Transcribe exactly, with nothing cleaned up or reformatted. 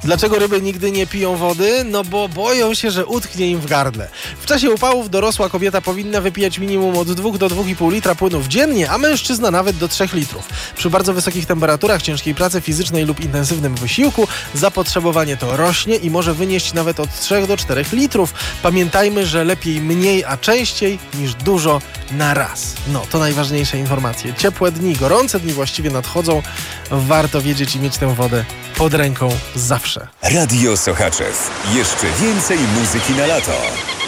Dlaczego ryby nigdy nie piją wody? No bo boją się, że utknie im w gardle. W czasie upałów dorosła kobieta powinna wypijać minimum od dwóch do dwóch i pół litra płynów dziennie, a mężczyzna nawet do trzech litrów. Przy bardzo wysokich temperaturach, ciężkiej pracy fizycznej lub intensywnym wysiłku zapotrzebowanie to rośnie i może wynieść nawet od trzech do czterech litrów. Pamiętajmy, że lepiej mniej, a częściej niż dużo na raz. No, to najważniejsze informacje. Ciepłe dni, gorące dni właściwie nadchodzą. Warto wiedzieć i mieć tę wodę pod ręką zawsze. Radio Sochaczew. Jeszcze więcej muzyki na lato.